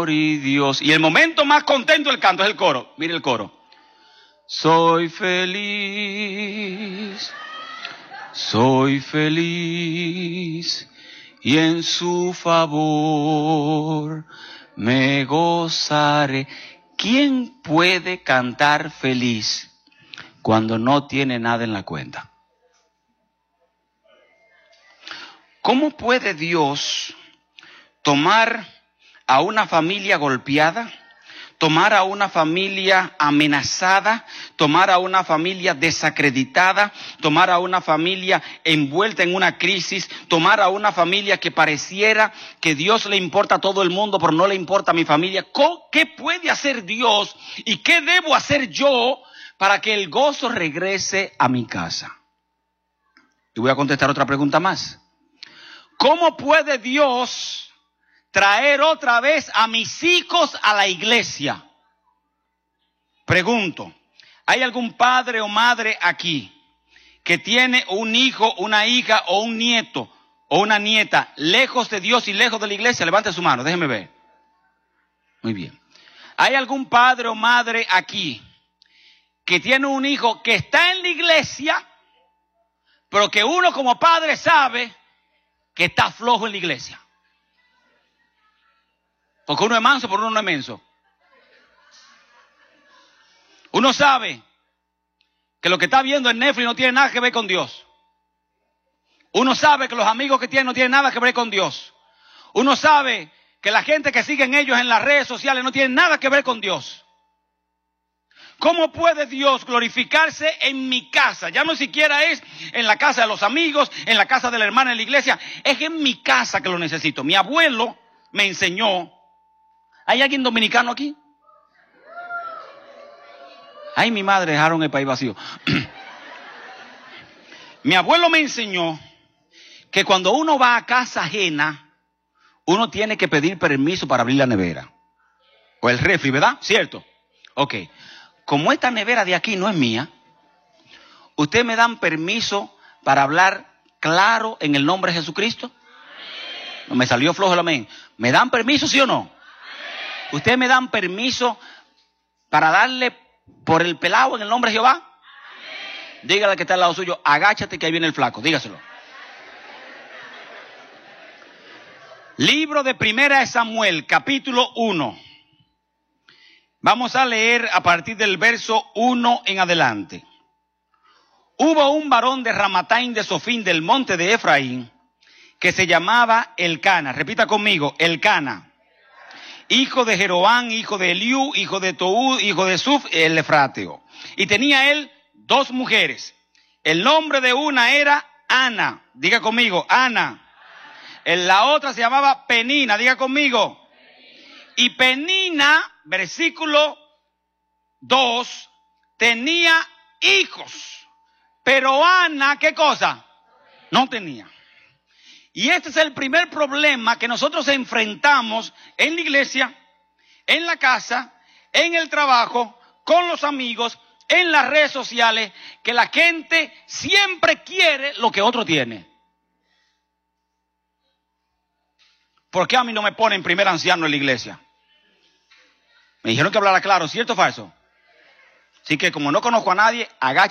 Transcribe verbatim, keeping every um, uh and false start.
y Dios. Y el momento más contento del canto es el coro. Mire el coro. Soy feliz, soy feliz, y en su favor me gozaré. ¿Quién puede cantar feliz cuando no tiene nada en la cuenta? ¿Cómo puede Dios tomar a una familia golpeada, tomar a una familia amenazada, tomar a una familia desacreditada, tomar a una familia envuelta en una crisis, tomar a una familia que pareciera que Dios le importa a todo el mundo, pero no le importa a mi familia? ¿Qué puede hacer Dios y qué debo hacer yo para que el gozo regrese a mi casa? Y voy a contestar otra pregunta más. ¿Cómo puede Dios traer otra vez a mis hijos a la iglesia? Pregunto, ¿hay algún padre o madre aquí que tiene un hijo, una hija o un nieto o una nieta lejos de Dios y lejos de la iglesia? Levante su mano, déjeme ver. Muy bien. ¿Hay algún padre o madre aquí que tiene un hijo que está en la iglesia, pero que uno como padre sabe que está flojo en la iglesia? Porque uno es manso, pero uno no es menso. Uno sabe que lo que está viendo en Netflix no tiene nada que ver con Dios. Uno sabe que los amigos que tiene no tienen nada que ver con Dios. Uno sabe que la gente que siguen ellos en las redes sociales no tiene nada que ver con Dios. ¿Cómo puede Dios glorificarse en mi casa? Ya no siquiera es en la casa de los amigos, en la casa de la hermana en la iglesia. Es en mi casa que lo necesito. Mi abuelo me enseñó. ¿Hay alguien dominicano aquí? Ay, mi madre, dejaron el país vacío. Mi abuelo me enseñó que cuando uno va a casa ajena, uno tiene que pedir permiso para abrir la nevera. O el refri, ¿verdad? ¿Cierto? Ok. Como esta nevera de aquí no es mía, ¿ustedes me dan permiso para hablar claro en el nombre de Jesucristo? No me salió flojo el amén. ¿Me dan permiso, sí o no? ¿Ustedes me dan permiso para darle por el pelado en el nombre de Jehová? Dígale que está al lado suyo, agáchate que ahí viene el flaco, dígaselo. Libro de Primera de Samuel, capítulo uno. Vamos a leer a partir del verso uno en adelante. Hubo un varón de Ramataim de Sofín del monte de Efraín que se llamaba Elcana. Repita conmigo, Elcana. Hijo de Jeroán, hijo de Eliú, hijo de Toú, hijo de Suf, el efrateo. Y tenía él dos mujeres. El nombre de una era Ana. Diga conmigo, Ana. La otra se llamaba Penina. Diga conmigo. Y Penina, versículo dos, tenía hijos. Pero Ana, ¿qué cosa? No tenía. Y este es el primer problema que nosotros enfrentamos en la iglesia, en la casa, en el trabajo, con los amigos, en las redes sociales, que la gente siempre quiere lo que otro tiene. ¿Por qué a mí no me ponen primer anciano en la iglesia? Me dijeron que hablara claro, ¿cierto o falso? Así que como no conozco a nadie, agáchate.